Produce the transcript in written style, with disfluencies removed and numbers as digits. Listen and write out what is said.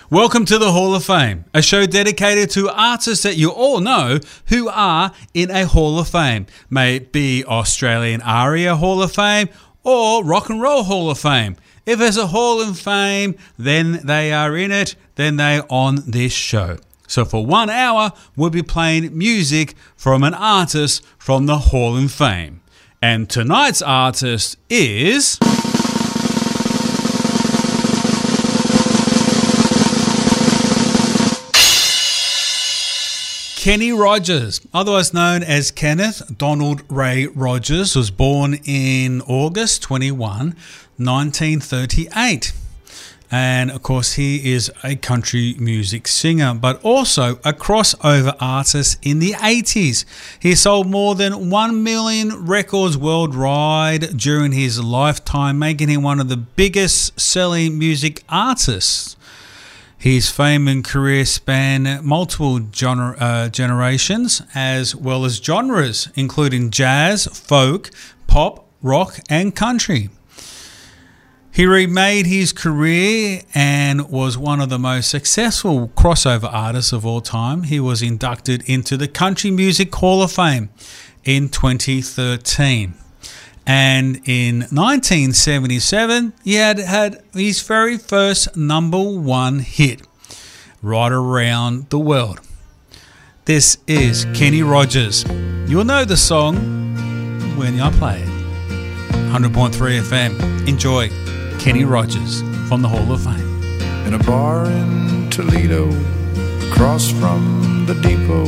Welcome to the Hall of Fame, a show dedicated to artists that you all know who are in a Hall of Fame. May it be Australian ARIA Hall of Fame or Rock and Roll Hall of Fame. If there's a Hall of Fame, then they are in it, then they're on this show. So for 1 hour, we'll be playing music from an artist from the Hall of Fame. And tonight's artist is... Kenny Rogers, otherwise known as Kenneth Donald Ray Rogers, was born in August 21, 1938. And of course, he is a country music singer, but also a crossover artist in the 80s. He sold more than 1 million records worldwide during his lifetime, making him one of the biggest selling music artists. His fame and career span multiple generations as well as genres, including jazz, folk, pop, rock, and country. He remade his career and was one of the most successful crossover artists of all time. He was inducted into the Country Music Hall of Fame in 2013. And in 1977, he had his very first number one hit, Right Around the World. This is Kenny Rogers. You'll know the song when I play it. 100.3 FM. Enjoy Kenny Rogers from the Hall of Fame. In a bar in Toledo, across from the depot,